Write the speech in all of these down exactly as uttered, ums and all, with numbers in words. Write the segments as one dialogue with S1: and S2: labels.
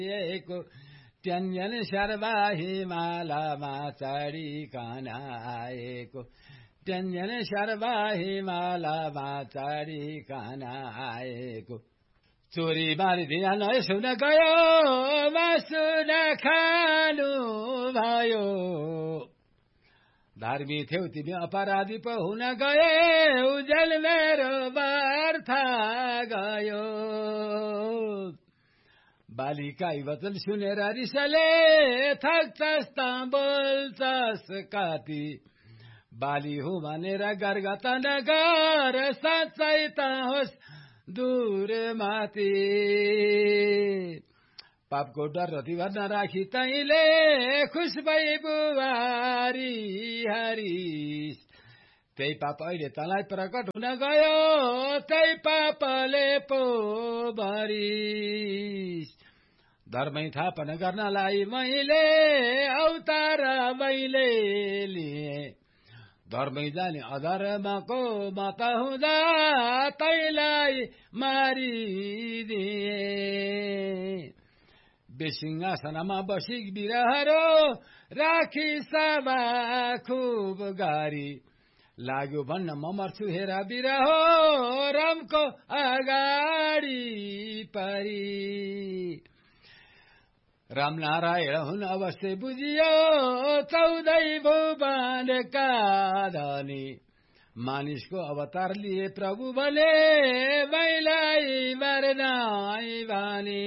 S1: आएको ट्यान्जन शर्बा हिमालमा चढिकन आएको ट्यान्जन शर्बा हिमालमा चढिकन आएको चोरी मारिदिया नै सुन गयो मासु नखानु भयो धर्मी थियौ तिमी अपराधी पो हुन गए उजेल मेरो व्यर्थ गयो बालिका वचन सुनेर रिसले थक्छस् त बोल्छस् कति बाली हो भनेर गर्गत नगर साँच्चै त होस् दूर माथि पापको डर रति भर नराखी तैले खुस भई बुहारी हरिस त्यही पाप अहिले तँलाई प्रकट हुन गयो त्यही पापले पो भरिस धर्मै थापन गर्नलाई मैले अवतार मैले लिए धर्मै जाने अधर्मको मत हुँदा तैलाई मारिदिए बेसिंहासनमा बसी बिरहरो राखी सभा खुब गारी लाग्यो भन्न म मर्छु हेर बिरहो रामको अगाडि परी राम नारायण हुन अवश्य बुझियो चौधै भुवनका धनी मानिसको अवतार लिए प्रभु भने मैलाई मर्नाई भने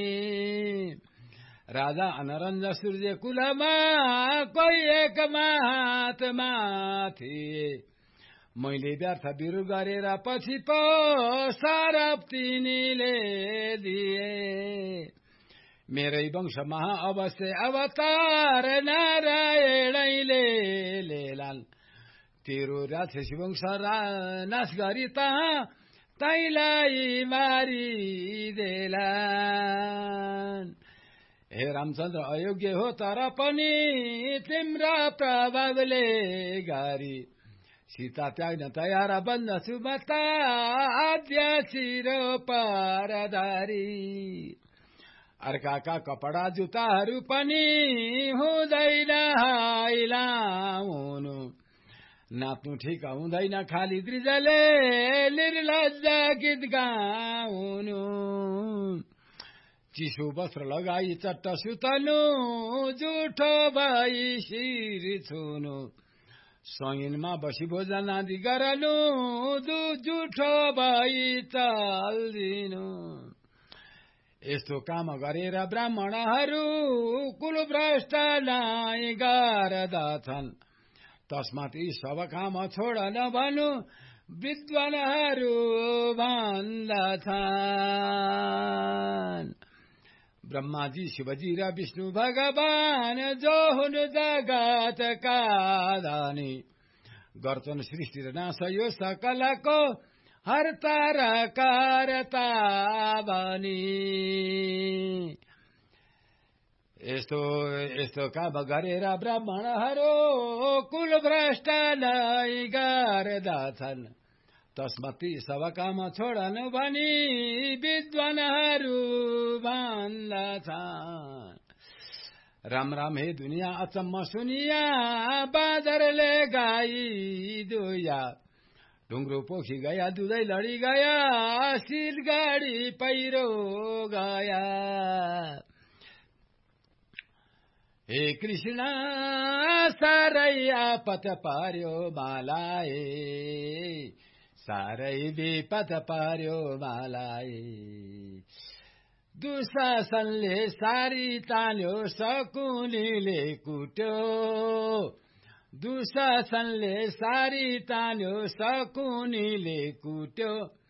S1: राजा अनरञ्ज सूर्य कुलमा कोही एक महात्मा थिए मैले व्यर्थ विरोध गरेर पछि पो सरप तिनीले दिए मेरै वंश महा अवश्य अवतार नारायणैले लेलान् तेरो राक्षसी वंश नाश गरी तहाँ तैलाई मारिदेलान् हे रामचन्द्र अयोग्य हो तर पनि तिम्रा प्रभावले गरी सीता त्याग्न तयार बन्दछु म त आद्य शिरो परधारी अर्काका कपडा जुत्ताहरू पनि हुँदैन हाइलाउनु नाच्नु ठिक हुँदैन खाली द्रिजले निर्लज्ज गीत गाउनु चिसो वस्त्र लगाई चट्ट सुतनु जुठो भई शिर छुनु सङ्गिनमा बसी भोजन आदि गरनु जुठो भई चल्दिनु यस्तो काम गरेर ब्राह्मणहरू कुलभ्रष्ट नै गर्दछन् तस्मात् यी सब काम छोड नभनु विद्वानहरू भन्दछन् ब्रह्माजी शिवजी र विष्णु भगवान जो हुनु जगतका धनी गर्छन् सृष्टि र नाश यो सकलको हर्ता र कर्ता भनी यस्तो यस्तो काम गरेर ब्राह्मणहरू कुलभ्रष्ट नै गर्दछन् तस्मात् सब काम छोडनु भनी विद्वानहरू भन्दछन् राम राम हे दुनिया अचम्म सुनिया बाँदरले गाई दुया ढुङ्ग्रो पोखी गया दुधै लडी गया सिलगढी पहिरो गया हे कृष्ण सारै आपत पार्यो मलाई सारै विपद पार्यो मलाई दुशासनले सारी तान्यो शकुनीले कुट्यो दुशासनले सारी तान्यो शकुनीले कुट्यो